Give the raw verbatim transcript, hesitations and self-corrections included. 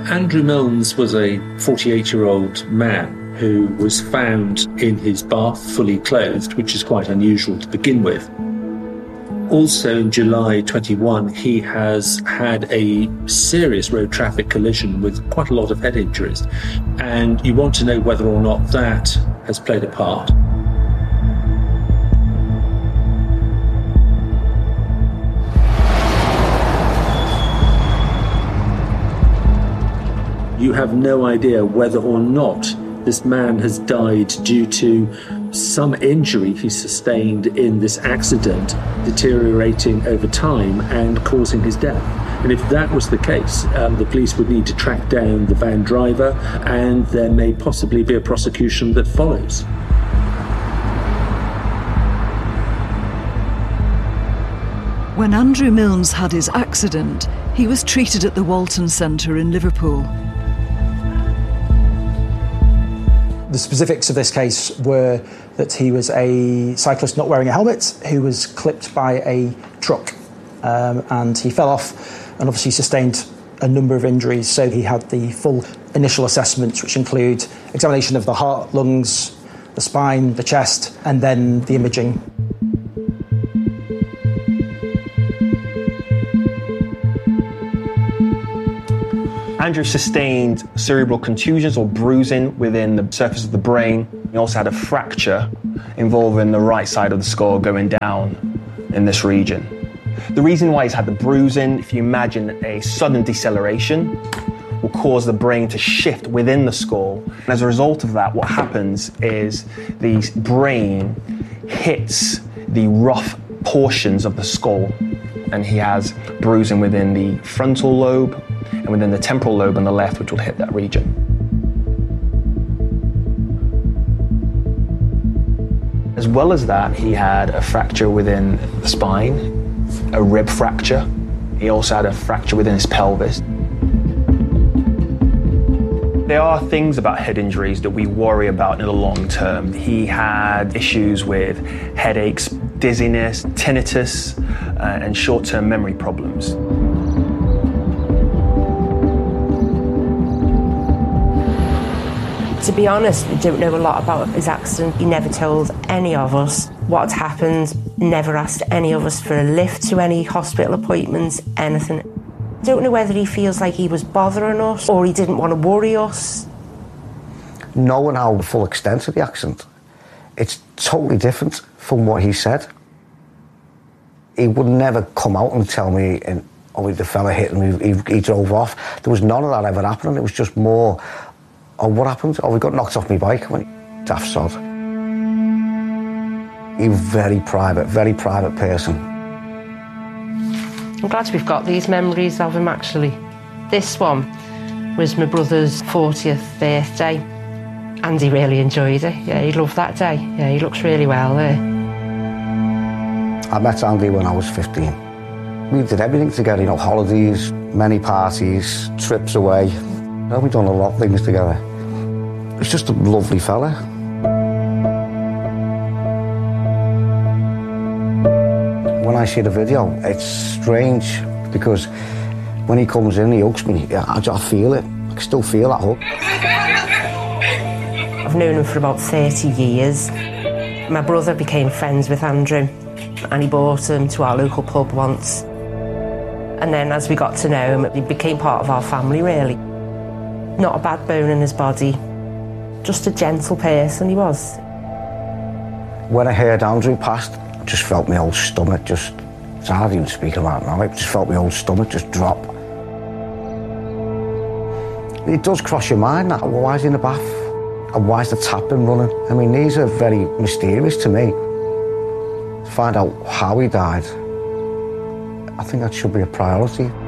Andrew Milnes was a forty-eight-year-old man who was found in his bath fully clothed, which is quite unusual to begin with. Also in July twenty-one, he has had a serious road traffic collision with quite a lot of head injuries. And you want to know whether or not that has played a part. You have no idea whether or not this man has died due to some injury he sustained in this accident deteriorating over time and causing his death. And if that was the case, um, the police would need to track down the van driver, and there may possibly be a prosecution that follows. When Andrew Milnes had his accident, he was treated at the Walton Centre in Liverpool. The specifics of this case were that he was a cyclist not wearing a helmet who was clipped by a truck, um, and he fell off and obviously sustained a number of injuries. So he had the full initial assessments, which include examination of the heart, lungs, the spine, the chest, and then the imaging. Andrew sustained cerebral contusions or bruising within the surface of the brain. He also had a fracture involving the right side of the skull going down in this region. The reason why he's had the bruising, if you imagine a sudden deceleration, will cause the brain to shift within the skull. And as a result of that, what happens is the brain hits the rough portions of the skull, and he has bruising within the frontal lobe and within the temporal lobe on the left, which will hit that region. As well as that, he had a fracture within the spine, a rib fracture. He also had a fracture within his pelvis. There are things about head injuries that we worry about in the long term. He had issues with headaches, dizziness, tinnitus, uh, and short-term memory problems. To be honest, we don't know a lot about his accident. He never told any of us what had happened, never asked any of us for a lift to any hospital appointments, anything. I don't know whether he feels like he was bothering us or he didn't want to worry us. Knowing how the full extent of the accident, it's totally different from what he said. He would never come out and tell me, and, oh, the fella hit him, he, he, he drove off. There was none of that ever happening. It was just more, oh, what happened? Oh, we got knocked off my bike. When daft sod. He's a very private, very private person. I'm glad we've got these memories of him, actually. This one was my brother's fortieth birthday, and he really enjoyed it. Yeah, he loved that day. Yeah, he looks really well there. I met Andy when I was fifteen. We did everything together, you know, holidays, many parties, trips away. Well, we've done a lot of things together. He's just a lovely fella. When I see the video, it's strange because when he comes in, he hugs me. Yeah, I, I feel it. I can still feel that hug. I've known him for about thirty years. My brother became friends with Andrew, and he brought him to our local pub once. And then as we got to know him, he became part of our family, really. Not a bad bone in his body, just a gentle person he was. When I heard Andrew passed, I just felt my old stomach just, it's hard even speaking about it now, I just felt my old stomach just drop. It does cross your mind that, well, why is he in the bath? And why is the tap been running? I mean, these are very mysterious to me. To find out how he died, I think that should be a priority.